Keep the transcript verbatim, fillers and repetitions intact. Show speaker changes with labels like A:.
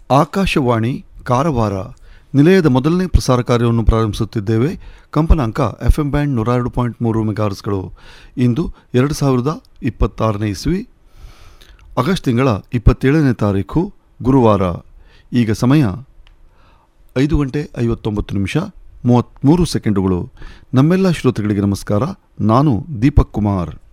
A: ಆಕಾಶವಾಣಿ ಕಾರವಾರ ನಿಲಯದ ಮೊದಲನೇ ಪ್ರಸಾರ ಕಾರ್ಯವನ್ನು ಪ್ರಾರಂಭಿಸುತ್ತಿದ್ದೇವೆ. ಕಂಪನಾಂಕ ಎಫ್ ಎಂ ಬ್ಯಾಂಡ್ ನೂರ ಎರಡು ಪಾಯಿಂಟ್ ಮೂರು ಮೆಗಾಹರ್ಟ್ಸ್ಗಳು. ಇಂದು ಎರಡು ಸಾವಿರದ ಇಪ್ಪತ್ತಾರನೇ ಇಸ್ವಿ ಆಗಸ್ಟ್ ತಿಂಗಳ ಇಪ್ಪತ್ತೇಳನೇ ತಾರೀಕು ಗುರುವಾರ. ಈಗ ಸಮಯ ಐದು ಗಂಟೆ ಐವತ್ತೊಂಬತ್ತು ನಿಮಿಷ ಮೂವತ್ತ್ಮೂರು ಸೆಕೆಂಡುಗಳು. ನಮ್ಮೆಲ್ಲ ಶ್ರೋತೃಗಳಿಗೆ ನಮಸ್ಕಾರ. ನಾನು ದೀಪಕ್ ಕುಮಾರ್.